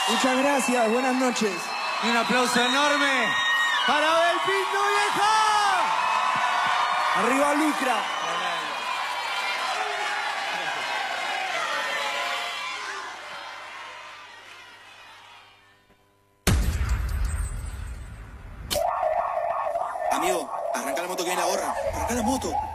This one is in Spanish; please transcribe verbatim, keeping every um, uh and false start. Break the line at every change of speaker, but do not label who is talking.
Muchas gracias, buenas noches.
Y un aplauso enorme para Abel Pinto, vieja.
Arriba Lucra.
Amigo, arranca la moto que viene la gorra. Arranca la moto.